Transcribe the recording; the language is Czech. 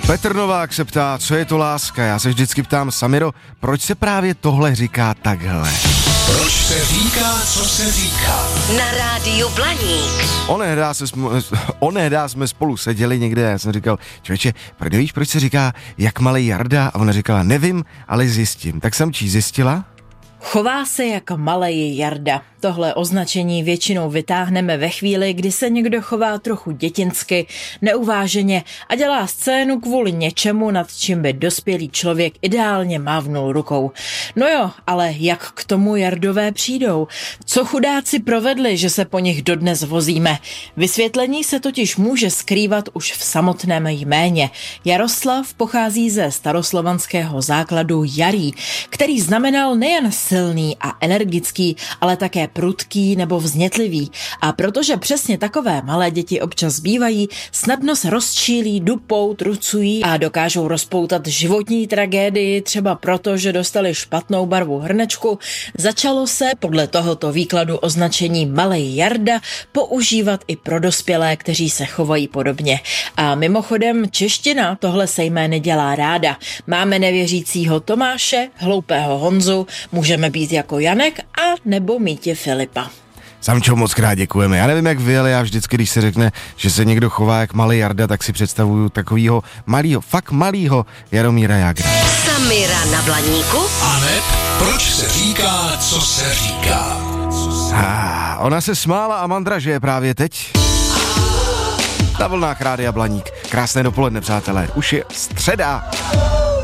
Petr Novák se ptá, co je to láska. Já se vždycky ptám, Samiro, proč se právě tohle říká takhle? Proč se říká, co se říká? Na rádiu Blaník. Onehdy jsme spolu seděli někde a já jsem říkal, člověče, víš, proč se říká jak malej Jarda? A ona říkala, nevím, ale zjistím. Tak jsem zjistila? Chová se jak malej Jarda. Tohle označení většinou vytáhneme ve chvíli, kdy se někdo chová trochu dětinsky, neuváženě a dělá scénu kvůli něčemu, nad čím by dospělý člověk ideálně mávnul rukou. No jo, ale jak k tomu Jardové přijdou? Co chudáci provedli, že se po nich dodnes vozíme? Vysvětlení se totiž může skrývat už v samotném jméně. Jaroslav pochází ze staroslovanského základu Jarý, který znamenal nejen silný a energický, ale také prudký nebo vznětlivý. A protože přesně takové malé děti občas bývají, snadno se rozčílí, dupou, trucují a dokážou rozpoutat životní tragédii třeba proto, že dostali špatnou barvu hrnečku, začalo se podle tohoto výkladu označení malej Jarda používat i pro dospělé, kteří se chovají podobně. A mimochodem čeština tohle se jmény dělá ráda. Máme nevěřícího Tomáše, hloupého Honzu, můžeme být jako Janek a nebo mítě Filipa. Samčo, moc krát děkujeme. Já nevím, jak vy, ale já vždycky, když se řekne, že se někdo chová jak malý Jarda, tak si představuju takovýho malýho, fakt malýho Jaromíra Jágra. Samira na Blaníku. Aneb, proč se říká, co se říká? Ona se smála a mandraže právě teď. Na vlnách Rádia Blaník. Krásné dopoledne, přátelé. Už je středa.